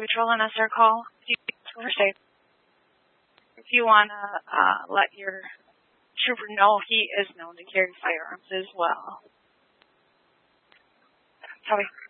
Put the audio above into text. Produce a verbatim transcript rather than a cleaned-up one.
Patrol and S R call. If you, if you want to uh, let your trooper know, he is known to carry firearms as well. Copy.